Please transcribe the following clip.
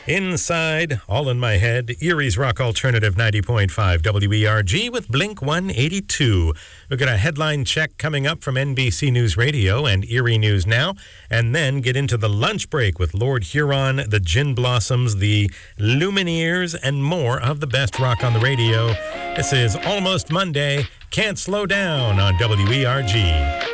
Inside, All in My Head, Erie's Rock Alternative 90.5 WERG with Blink 182. We've got a headline check coming up from NBC News Radio and Erie News Now, and then get into the lunch break with Lord Huron, the Gin Blossoms, the Lumineers, and more of the best rock on the radio. This is Almost Monday, Can't Slow Down on WERG.